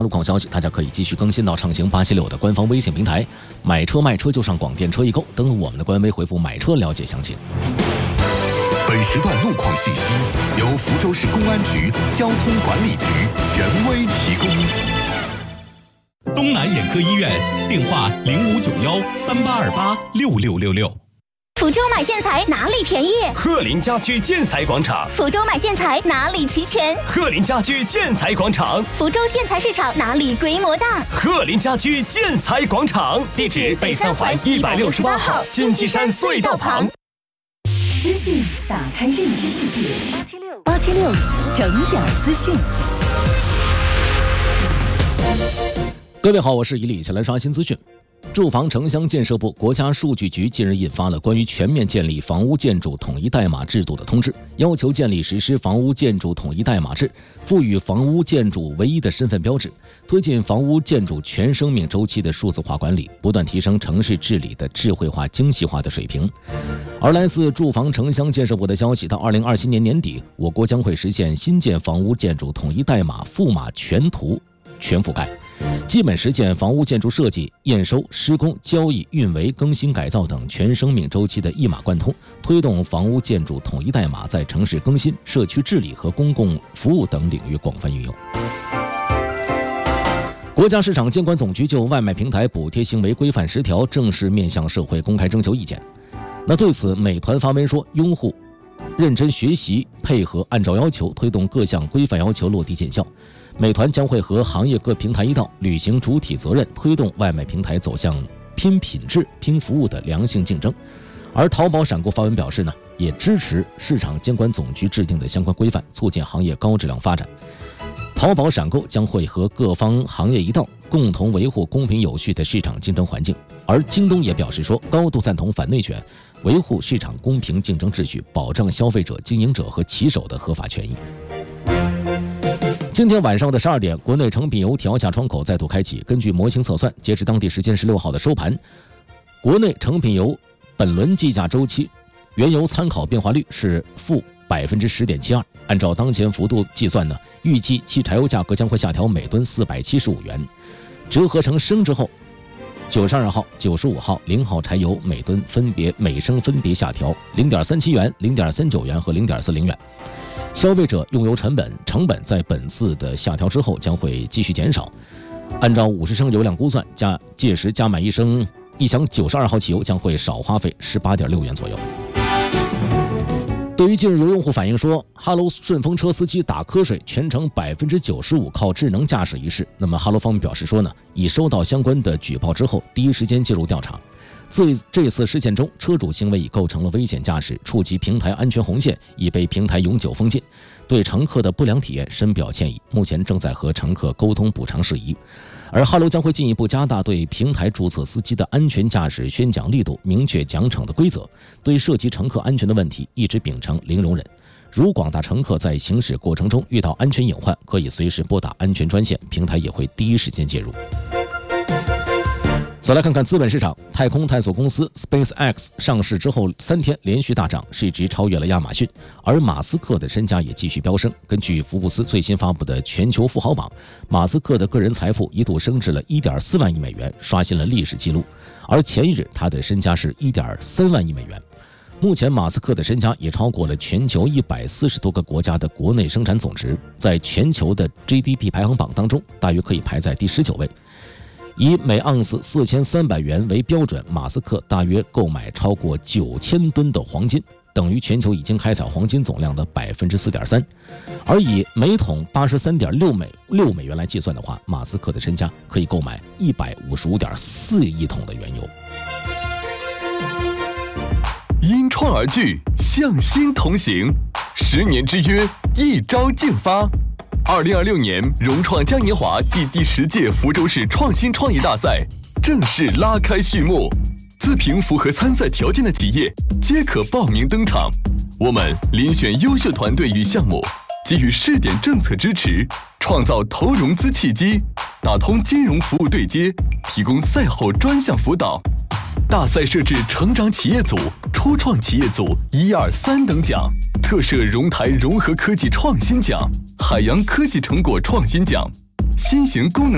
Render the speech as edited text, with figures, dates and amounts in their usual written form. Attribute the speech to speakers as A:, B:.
A: 路况消息，大家可以继续更新到畅行876的官方微信平台，买车卖车就上广电车易购，登录我们的官微回复买车了解详情。
B: 本时段路况信息由福州市公安局交通管理局权威提供。
C: 东南眼科医院电话059138286666。
D: 福州买建材哪里便宜？
E: 鹤林家居建材广场。
D: 福州买建材哪里齐全？
E: 鹤林家居建材广场。
D: 福州建材市场哪里规模大？
E: 鹤林家居建材广场，地址北三环168号金鸡山隧道旁。
F: 资讯打开认知世界，876整点资讯。
A: 各位好，我是伊利，一起来刷新资讯。住房城乡建设部、国家数据局近日印发了关于全面建立房屋建筑统一代码制度的通知，要求建立实施房屋建筑统一代码制，赋予房屋建筑唯一的身份标志，推进房屋建筑全生命周期的数字化管理，不断提升城市治理的智慧化、精细化的水平。而来自住房城乡建设部的消息，到2027年年底，我国将会实现新建房屋建筑统一代码覆码全图全覆盖，基本实现房屋建筑设计、验收、施工、交易、运维、更新改造等全生命周期的一码贯通，推动房屋建筑统一代码在城市更新、社区治理和公共服务等领域广泛运用。国家市场监管总局就外卖平台补贴行为规范10条正式面向社会公开征求意见。对此，美团发文说，拥护认真学习，配合按照要求推动各项规范要求落地见效。美团将会和行业各平台一道，履行主体责任，推动外卖平台走向拼品质、拼服务的良性竞争。而淘宝闪购发文表示也支持市场监管总局制定的相关规范，促进行业高质量发展。淘宝闪购将会和各方行业一道，共同维护公平有序的市场竞争环境。而京东也表示说，高度赞同反内卷，维护市场公平竞争秩序，保障消费者、经营者和骑手的合法权益。今天晚上的12点，国内成品油调价窗口再度开启。根据模型测算，截至当地时间16号的收盘，国内成品油本轮计价周期原油参考变化率是负10.72%。按照当前幅度计算预计汽柴油价格将会下调每吨475元，折合成升值后，92号、95号、0号柴油每吨每升分别下调0.37元、0.39元和0.40元。消费者用油成本在本次的下调之后将会继续减少。按照50升油量估算，届时加满一箱92号汽油将会少花费18.6元左右。对于近日有用户反映说哈罗顺风车司机打瞌睡，全程95%靠智能驾驶一事，哈罗方面表示说已收到相关的举报之后，第一时间介入调查。这次事件中，车主行为已构成了危险驾驶，触及平台安全红线，已被平台永久封禁，对乘客的不良体验深表歉意，目前正在和乘客沟通补偿事宜。而哈罗将会进一步加大对平台注册司机的安全驾驶宣讲力度，明确奖惩的规则，对涉及乘客安全的问题一直秉承零容忍。如广大乘客在行驶过程中遇到安全隐患，可以随时拨打安全专线，平台也会第一时间介入。再来看看资本市场，太空探索公司 SpaceX 上市之后3天连续大涨，市值超越了亚马逊，而马斯克的身价也继续飙升。根据福布斯最新发布的全球富豪榜，马斯克的个人财富一度升至了1.4万亿美元，刷新了历史记录，而前一日他的身家是1.3万亿美元。目前马斯克的身家也超过了全球140多个国家的国内生产总值，在全球的 GDP 排行榜当中大约可以排在第19位。以每盎司4300元为标准，马斯克大约购买超过9000吨的黄金，等于全球已经开采黄金总量的 4.3%。而以每桶83.6美元来计算的话，马斯克的身家可以购买155.4亿桶的原油。
B: 因创而聚，向心同行，10年之约，一朝竞发。2026年融创嘉年华暨第10届福州市创新创业大赛正式拉开序幕，自评符合参赛条件的企业皆可报名登场。我们遴选优秀团队与项目，给予试点政策支持，创造投融资契机，打通金融服务对接，提供赛后专项辅导。大赛设置成长企业组、初创企业组1、2、3等奖，特设融台融合科技创新奖、海洋科技成果创新奖、新型功能